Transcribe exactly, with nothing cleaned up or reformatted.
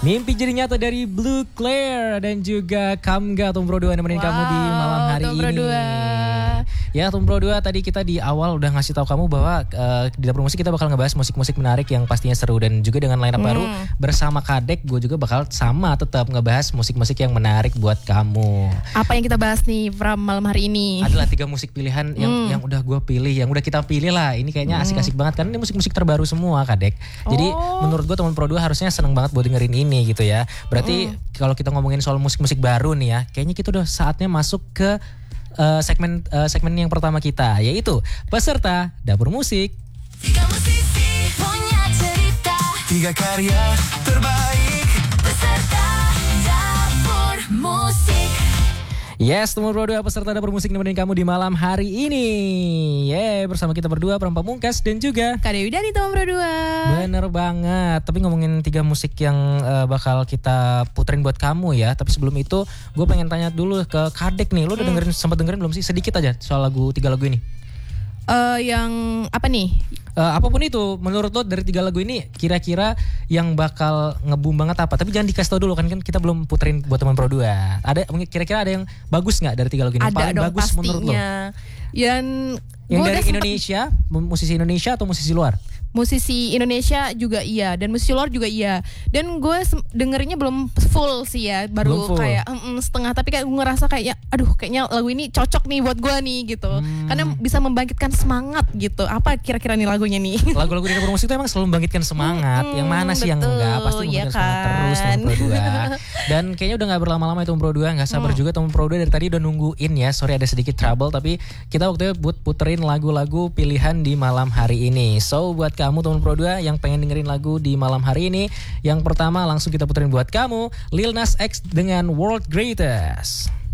Mimpi jadi nyata dari Blue Claire dan juga Kamga Tumpro dua nemenin wow, kamu di malam hari Tumpro ini. dua. Ya Tumpro dua, tadi kita di awal udah ngasih tahu kamu bahwa uh, di dapur musik kita bakal ngebahas musik-musik menarik yang pastinya seru, dan juga dengan line up hmm. baru bersama Kadek, gue juga bakal sama tetap ngebahas musik-musik yang menarik buat kamu. Apa yang kita bahas nih Pram malam hari ini? Adalah tiga musik pilihan yang hmm. yang udah gue pilih, yang udah kita pilih lah. Ini kayaknya asik-asik hmm. banget karena ini musik-musik terbaru semua Kadek. Jadi oh. menurut gue Tumpro dua harusnya seneng banget buat dengerin ini gitu ya. Berarti hmm. kalau kita ngomongin soal musik-musik baru nih ya, kayaknya kita udah saatnya masuk ke Uh, segmen uh, segmen yang pertama kita, yaitu peserta dapur musik. Tiga musisi punya cerita, tiga karya terbaik, peserta dapur musik. Yes, Tumpro dua peserta dapur musik nemenin kamu di malam hari ini. Yeay, bersama kita berdua, Pram Pamungkas dan juga Kak Dewi dari Tumpro dua. Bener banget. Tapi ngomongin tiga musik yang uh, bakal kita puterin buat kamu ya. Tapi sebelum itu, gue pengen tanya dulu ke Kadek nih. Lo udah hmm. dengerin, sempat dengerin belum sih? Sedikit aja soal lagu tiga lagu ini. Uh, yang apa nih? Uh, apapun itu, menurut lo dari tiga lagu ini kira-kira yang bakal nge-boom banget apa? Tapi jangan dikasih tau dulu kan, kan kita belum puterin buat Tumpro dua. Ada kira-kira ada yang bagus nggak dari tiga lagu ini? Ada Paling dong, bagus pastinya. menurut lo? Yang yang dari Indonesia, sempet... musisi Indonesia atau musisi luar? Musisi Indonesia juga iya, dan musisi luar juga iya. Dan gue dengerinnya belum full sih ya, baru full. kayak mm, setengah. Tapi kayak gue ngerasa kayak, ya, aduh kayaknya lagu ini cocok nih buat gue nih gitu. Hmm. Karena bisa membangkitkan semangat gitu. Apa kira-kira nih lagunya nih? Lagu-lagu di dapur musik itu emang selalu membangkitkan semangat. Hmm, yang mana sih betul, yang enggak? Pasti membangkitkan ya kan? semangat terus Tumpro dua. Dan kayaknya udah gak berlama-lama itu Tumpro dua. Gak sabar hmm. juga Tumpro dua dari tadi udah nungguin ya. Sorry ada sedikit trouble, tapi kita waktunya buat puterin lagu-lagu pilihan di malam hari ini. So buat kamu Tumpro dua yang pengen dengerin lagu di malam hari ini, yang pertama langsung kita puterin buat kamu Lil Nas X dengan World Greatest.